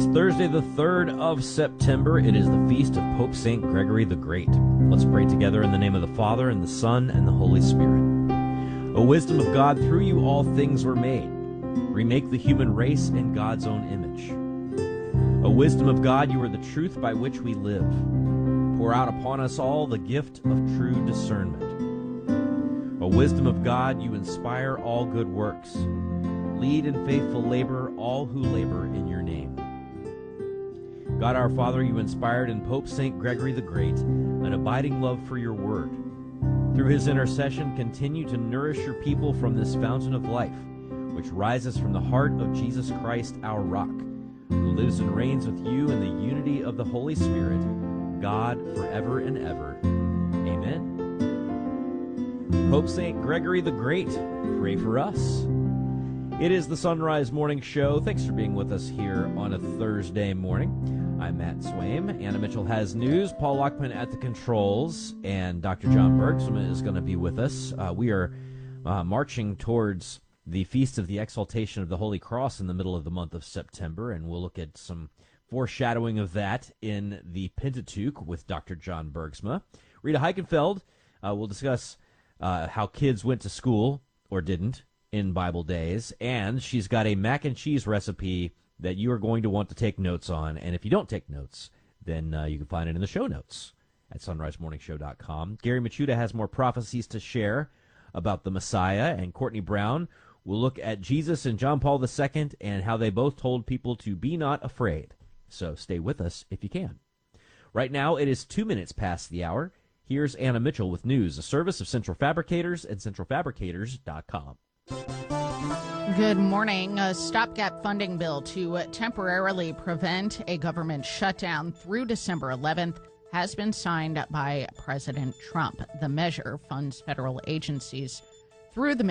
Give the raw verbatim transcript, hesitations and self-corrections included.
is Thursday, the third of September. It is the feast of Pope Saint Gregory the Great. Let's pray together in the name of the Father, and the Son, and the Holy Spirit. O wisdom of God, through you all things were made. Remake the human race in God's own image. O wisdom of God, you are the truth by which we live. Pour out upon us all the gift of true discernment. O wisdom of God, you inspire all good works. Lead in faithful labor all who labor in your name. God our Father, you inspired in Pope Saint Gregory the Great an abiding love for your word. Through his intercession, continue to nourish your people from this fountain of life, which rises from the heart of Jesus Christ, our rock, who lives and reigns with you in the unity of the Holy Spirit, God, forever and ever. Amen. Pope Saint Gregory the Great, pray for us. It is the Sunrise Morning Show. Thanks for being with us here on a Thursday morning. I'm Matt Swaim. Anna Mitchell has news. Paul Lockman at the controls, and Doctor John Bergsma is going to be with us. Uh, we are uh, marching towards the Feast of the Exaltation of the Holy Cross in the middle of the month of September, and we'll look at some foreshadowing of that in the Pentateuch with Doctor John Bergsma. Rita Heikenfeld uh, will discuss uh, how kids went to school, or didn't, in Bible days, and she's got a mac and cheese recipe that you are going to want to take notes on. And if you don't take notes, then uh, you can find it in the show notes at sunrise morning show dot com. Gary Machuda has more prophecies to share about the Messiah, and Courtney Brown will look at Jesus and John Paul the Second and how they both told people to be not afraid. So stay with us if you can. Right now, it is two minutes past the hour. Here's Anna Mitchell with news, a service of Central Fabricators and central fabricators dot com. Good morning. A stopgap funding bill to temporarily prevent a government shutdown through December eleventh has been signed by President Trump. The measure funds federal agencies through the